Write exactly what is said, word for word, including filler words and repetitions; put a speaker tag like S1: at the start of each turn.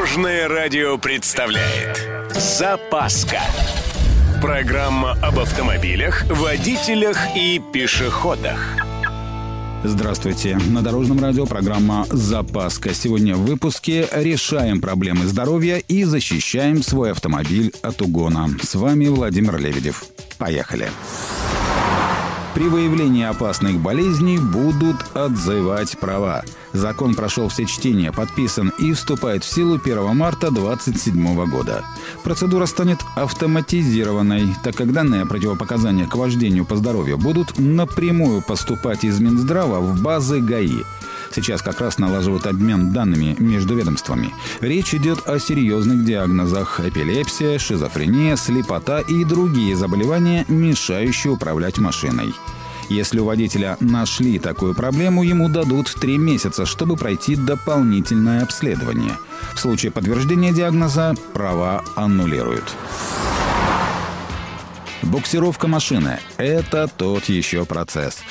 S1: Дорожное радио представляет «Запаска». Программа об автомобилях, водителях и пешеходах.
S2: Здравствуйте. На Дорожном радио программа «Запаска». Сегодня в выпуске решаем проблемы здоровья и защищаем свой автомобиль от угона. С вами Владимир Лебедев. Поехали. При выявлении опасных болезней будут отзывать права. Закон прошел все чтения, подписан и вступает в силу первого марта две тысячи двадцать седьмого года. Процедура станет автоматизированной, так как данные противопоказания к вождению по здоровью будут напрямую поступать из Минздрава в базы ГАИ. Сейчас как раз налаживают обмен данными между ведомствами. Речь идет о серьезных диагнозах: эпилепсия, шизофрения, слепота и другие заболевания, мешающие управлять машиной. Если у водителя нашли такую проблему, ему дадут три месяца, чтобы пройти дополнительное обследование. В случае подтверждения диагноза права аннулируют. Буксировка машины – это тот еще процесс.